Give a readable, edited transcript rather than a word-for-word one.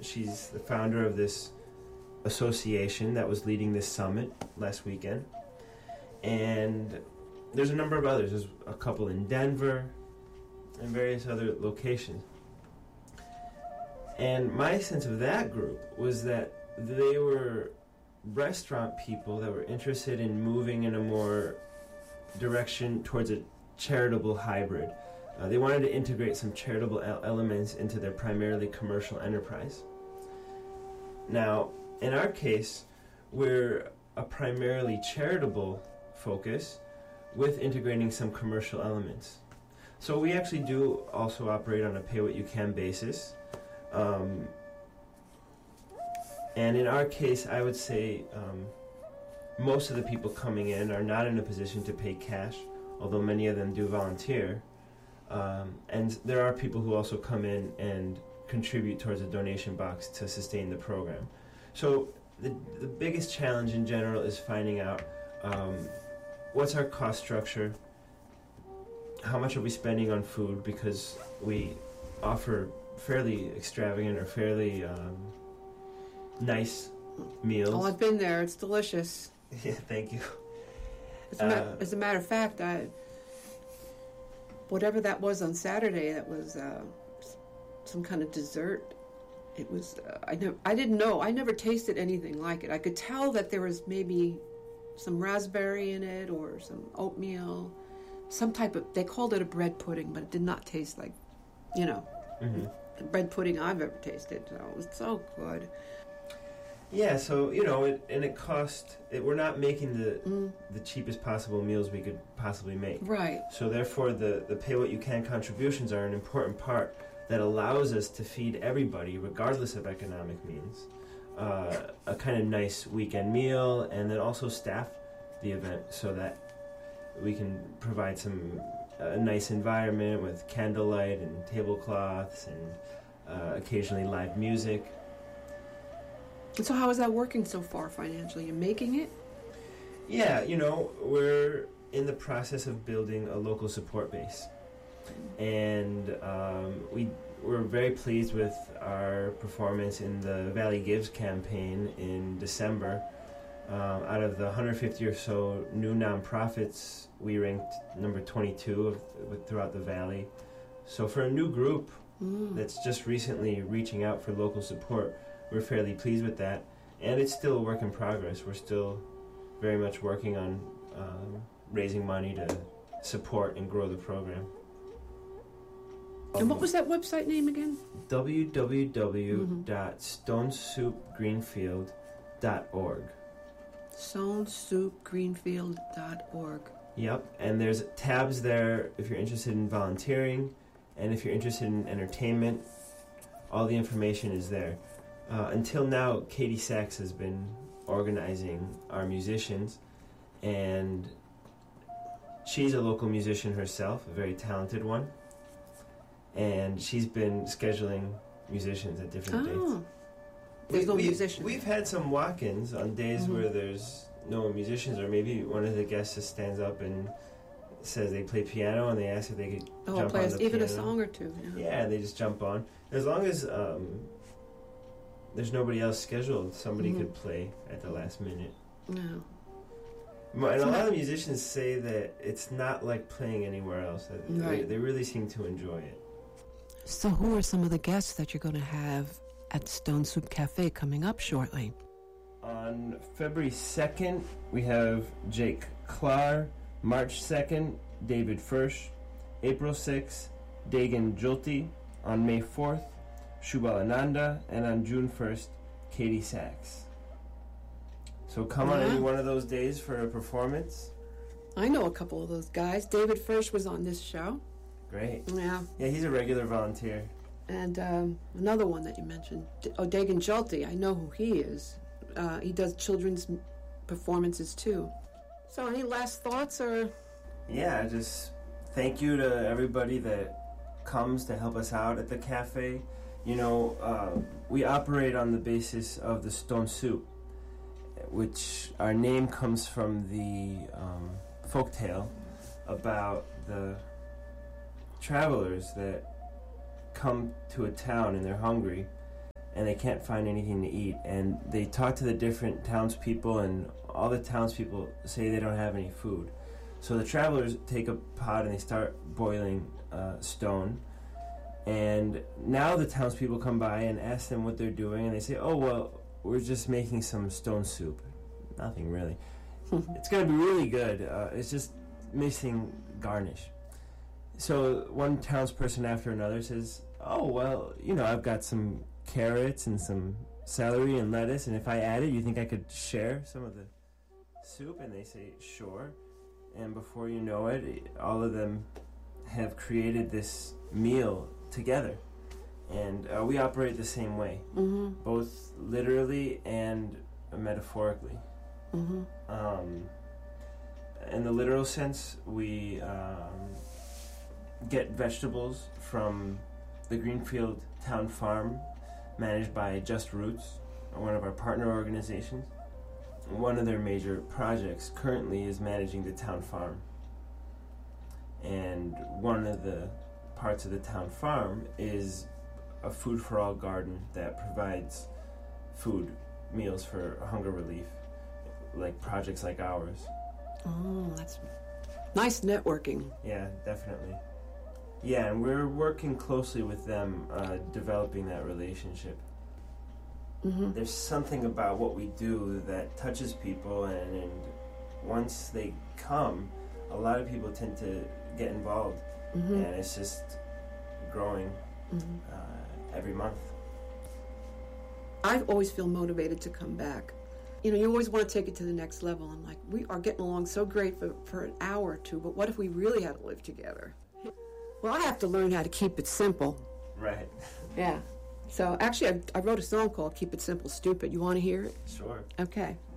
She's the founder of this association that was leading this summit last weekend. And there's a number of others. There's a couple in Denver and various other locations. And my sense of that group was that they were restaurant people that were interested in moving in a more direction towards a charitable hybrid. They wanted to integrate some charitable elements into their primarily commercial enterprise. Now, in our case, we're a primarily charitable focus with integrating some commercial elements. So we actually do also operate on a pay-what-you-can basis. And in our case, I would say most of the people coming in are not in a position to pay cash, although many of them do volunteer. And there are people who also come in and contribute towards a donation box to sustain the program. So the biggest challenge in general is finding out what's our cost structure, how much are we spending on food, because we offer fairly extravagant or fairly nice meals. Oh, I've been there. It's delicious. Yeah, thank you. As a matter of fact, whatever that was on Saturday, that was some kind of dessert. It was, I didn't know. I never tasted anything like it. I could tell that there was maybe some raspberry in it or some oatmeal, some type of, they called it a bread pudding, but it did not taste like, the bread pudding I've ever tasted. So it was so good. Yeah, so, it cost, we're not making the cheapest possible meals we could possibly make. Right. So therefore, the pay-what-you-can contributions are an important part that allows us to feed everybody, regardless of economic means, a kind of nice weekend meal, and then also staff the event so that we can provide a nice environment with candlelight and tablecloths and occasionally live music. And so how is that working so far financially? You're making it? Yeah, we're in the process of building a local support base. And we're very pleased with our performance in the Valley Gives campaign in December. Out of the 150 or so new nonprofits, we ranked number 22 throughout the Valley. So for a new group that's just recently reaching out for local support, we're fairly pleased with that. And it's still a work in progress. We're still very much working on raising money to support and grow the program. And what was that website name again? www.stonesoupgreenfield.org. stonesoupgreenfield.org. Yep, and there's tabs there if you're interested in volunteering, and if you're interested in entertainment, all the information is there. Until now, Katie Sachs has been organizing our musicians, and she's a local musician herself, a very talented one. And she's been scheduling musicians at different dates. There's no musicians. We've had some walk-ins on days where there's no musicians, or maybe one of the guests just stands up and says they play piano, and they ask if they could jump play on the even piano. A song or two. Yeah, they just jump on. As long as there's nobody else scheduled, somebody could play at the last minute. No. And a lot of musicians say that it's not like playing anywhere else. Right. They really seem to enjoy it. So who are some of the guests that you're going to have at the Stone Soup Cafe coming up shortly? On February 2nd, we have Jake Klar. March 2nd, David Fursh. April 6th, Dagan Julti. On May 4th, Shubal Ananda. And on June 1st, Katie Sachs. So come on any one of those days for a performance. I know a couple of those guys. David Fursh was on this show. Great. Yeah. Yeah, he's a regular volunteer. And another one that you mentioned, Dagan Julti. I know who he is. He does children's performances too. So any last thoughts or? Yeah, just thank you to everybody that comes to help us out at the cafe. We operate on the basis of the Stone Soup, which our name comes from the folktale about the travelers that come to a town and they're hungry, and they can't find anything to eat. And they talk to the different townspeople, and all the townspeople say they don't have any food. So the travelers take a pot and they start boiling stone. And now the townspeople come by and ask them what they're doing, and they say, "Oh, well, we're just making some stone soup." Nothing really. It's going to be really good. It's just missing garnish. So one townsperson after another says, "Oh, well, I've got some carrots and some celery and lettuce, and if I add it, you think I could share some of the soup?" And they say, "Sure." And before you know it, all of them have created this meal together. And we operate the same way, both literally and metaphorically. In the literal sense, we get vegetables from the Greenfield Town Farm, managed by Just Roots, one of our partner organizations. One of their major projects currently is managing the town farm. And one of the parts of the town farm is a Food for All garden that provides food, meals for hunger relief, like projects like ours. Oh, that's nice networking. Yeah, definitely. Yeah, and we're working closely with them, developing that relationship. There's something about what we do that touches people, and once they come, a lot of people tend to get involved, and it's just growing every month. I always feel motivated to come back. You always want to take it to the next level. I'm like, we are getting along so great for an hour or two, but what if we really had to live together? Well, I have to learn how to keep it simple. Right. Yeah. So actually, I wrote a song called Keep It Simple, Stupid. You want to hear it? Sure. Okay.